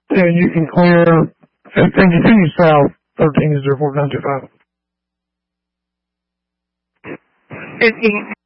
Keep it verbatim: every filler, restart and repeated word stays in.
then you can clear and continue south thirteen zero four nine two five. fifteen